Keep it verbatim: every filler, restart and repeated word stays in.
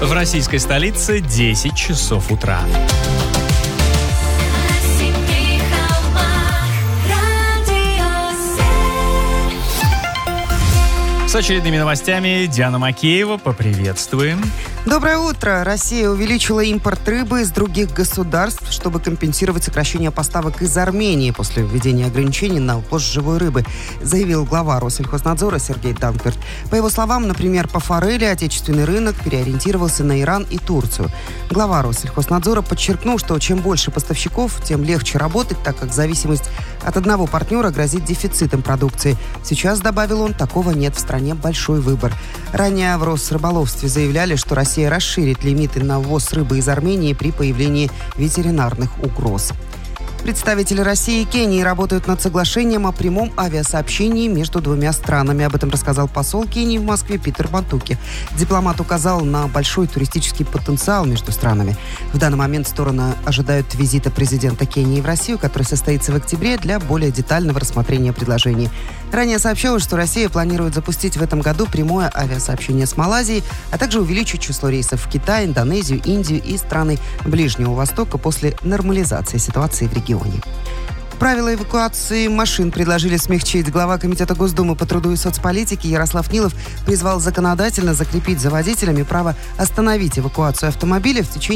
В российской столице десять часов утра. С очередными новостями Диана Макеева. Поприветствуем. Доброе утро. Россия увеличила импорт рыбы из других государств, чтобы компенсировать сокращение поставок из Армении после введения ограничений на ввоз живой рыбы, заявил глава Россельхознадзора Сергей Данквирт. По его словам, например, по форели отечественный рынок переориентировался на Иран и Турцию. Глава Россельхознадзора подчеркнул, что чем больше поставщиков, тем легче работать, так как зависимость от одного партнера грозит дефицитом продукции. Сейчас, добавил он, такого нет в стране, большой выбор. Ранее в Росрыболовстве заявляли, что Россия Россия расширит лимиты на ввоз рыбы из Армении при появлении ветеринарных угроз. Представители России и Кении работают над соглашением о прямом авиасообщении между двумя странами. Об этом рассказал посол Кении в Москве Питер Бантуки. Дипломат указал на большой туристический потенциал между странами. В данный момент стороны ожидают визита президента Кении в Россию, который состоится в октябре, для более детального рассмотрения предложений. Ранее сообщалось, что Россия планирует запустить в этом году прямое авиасообщение с Малайзией, а также увеличить число рейсов в Китай, Индонезию, Индию и страны Ближнего Востока после нормализации ситуации в регионе. Правила эвакуации машин предложили смягчить. Глава Комитета Госдумы по труду и соцполитике Ярослав Нилов призвал законодательно закрепить за водителями право остановить эвакуацию автомобиля в течение